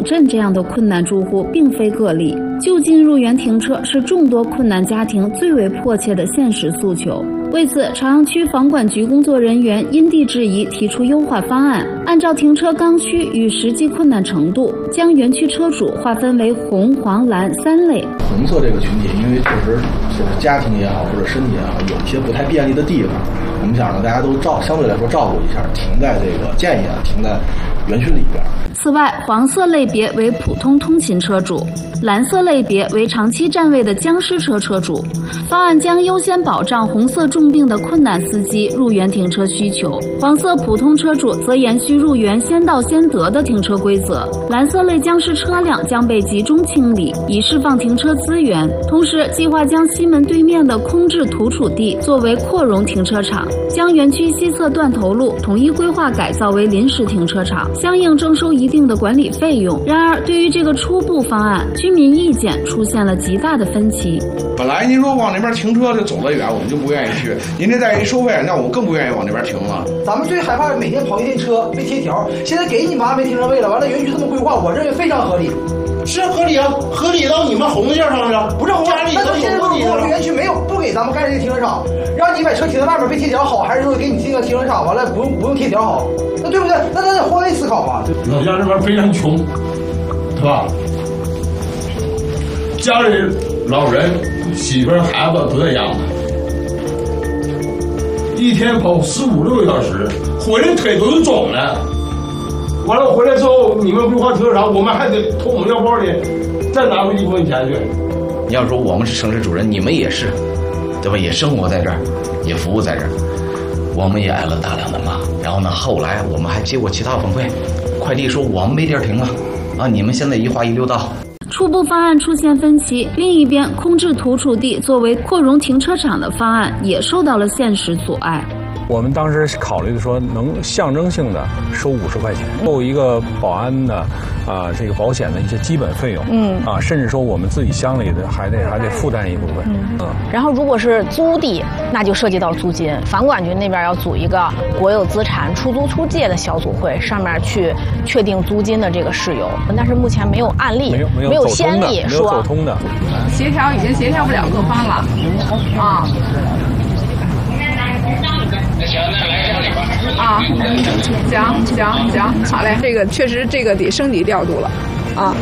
永镇这样的困难住户并非个例，就近入园停车是众多困难家庭最为迫切的现实诉求。为此，朝阳区房管局工作人员因地制宜提出优化方案，按照停车刚需与实际困难程度，将园区车主划分为红、黄、蓝3类。 红色这个群体，因为确实就是家庭也好，或者身体也好，有一些不太便利的地方，我们想让大家都相对来说照顾一下，停在这个建议停在园区里边。 此外，黄色类别为普通通勤车主，蓝色类别为长期占位的僵尸车车主。方案将优先保障红色重病的困难司机入园停车需求，黄色普通车主则延续入园先到先得的停车规则。蓝色类僵尸车辆将被集中清理，以释放停车资源。同时，计划将西门对面的空置土储地作为扩容停车场，将园区西侧断头路统一规划改造为临时停车场，相应征收一定的管理费用。然而，对于这个初步方案，居民意见出现了极大的分歧。 本来您说往那边停车就走得远，我们就不愿意去。您这再一收费，那我更不愿意往那边停了。 咱们最害怕每天跑一天车被贴条，现在给你麻烦停车位了，完了园区这么规划，我认为非常合理。 是合理啊，合理到你们红线上了， 不是红线。那咱现在如果园区没有不给咱们盖这个停车场，让你把车停在外面被贴条好，还是说给你这个停车场完了不用贴条好？那对不对？那咱得换位思考啊。 老家这边非常穷，是吧？家里老人、媳妇儿、孩子都在养，一天跑15、16个小时，回来腿都是肿的。完了回来之后，你们规划停车场，我们还得从我们腰包里再拿出一部分钱去。 你要说我们是城市主人，你们也是，对吧？也生活在这儿，也服务在这儿，我们也挨了大量的骂。然后呢，后来我们还接过其他反馈，快递说我们没地儿停了，啊，你们现在一花一溜道。 初步方案出现分歧，另一边空置土储地作为扩容停车场的方案也受到了现实阻碍。 我们当时考虑说能象征性的收50块钱，作为一个保安的这个保险的一些基本费用，甚至说我们自己乡里的还得负担一部分， 然后如果是租地，那就涉及到租金，房管局那边要组一个国有资产出租出借的小组会，上面去确定租金的这个事由，但是目前没有案例，没有先例说走通的， 协调已经协调不了各方了啊。啊，行，好嘞，这个确实这个得升级调度了，啊。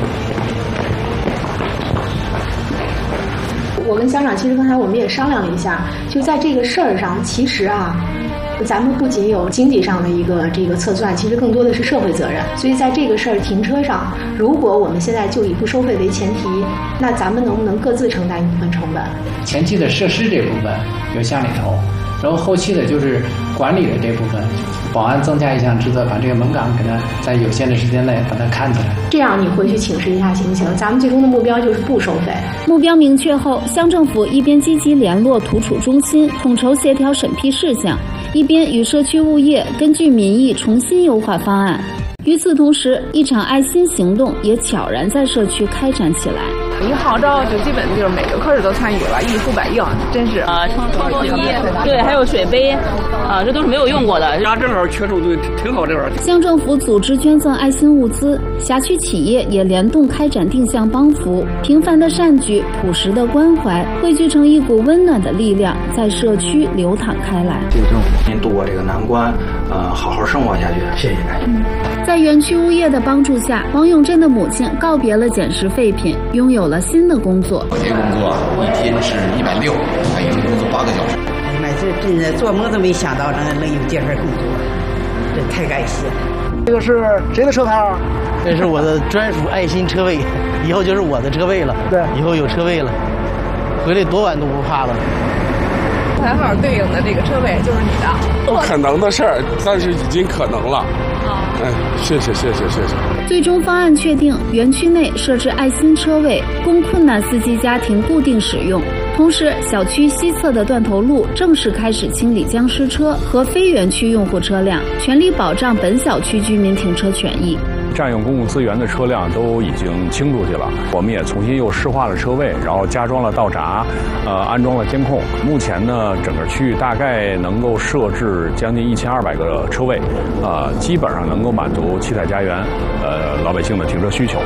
我跟乡长其实刚才我们也商量了一下，就在这个事儿上，其实啊，咱们不仅有经济上的一个这个测算，其实更多的是社会责任。所以在这个事儿停车上，如果我们现在就以不收费为前提，那咱们能不能各自承担一部分成本？ 前期的设施这部分由乡里投。然后后期的就是管理的这部分，保安增加一项职责，把这个门岗给它在有限的时间内把它看起来。 这样你回去请示一下行不行？咱们最终的目标就是不收费。 目标明确后，乡政府一边积极联络土储中心，统筹协调审批事项，一边与社区物业根据民意重新优化方案。与此同时，一场爱心行动也悄然在社区开展起来。 一个号召就基本就是每个科室都参与了，一呼百应，真是冲锋衣，对，还有水杯，这都是没有用过的。 家正好缺处就挺好这玩意儿。 乡政府组织捐赠爱心物资，辖区企业也联动开展定向帮扶，平凡的善举、朴实的关怀，汇聚成一股温暖的力量，在社区流淌开来。 这个政府您度过这个难关，好好生活下去，谢谢大家。 在园区物业的帮助下，王永珍的母亲告别了捡拾废品，拥有了新的工作。 我这工作一天是160，他一天工作8个小时。 哎呀妈，这真的做梦都没想到能有这份工作，真太感谢了。 这个是谁的车牌啊？ 这是我的专属爱心车位，以后就是我的车位了。 对， 以后有车位了，回来多晚都不怕了。 牌号对应的这个车位就是你的。 不可能的事儿，但是已经可能了。哎，谢谢。 最终方案确定，园区内设置爱心车位，供困难司机家庭固定使用。同时，小区西侧的断头路正式开始清理僵尸车和非园区用户车辆，全力保障本小区居民停车权益。 占用公共资源的车辆都已经清出去了，我们也重新又施化了车位，然后加装了道闸，安装了监控。目前呢，整个区域大概能够设置将近1200个车位，基本上能够满足七彩家园老百姓的停车需求。